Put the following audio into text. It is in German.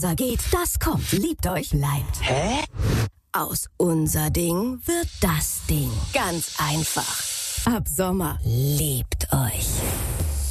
unser geht, das kommt. Liebt euch, bleibt. Hä? Aus unser Ding wird das Ding. Ganz einfach. Ab Sommer liebt euch.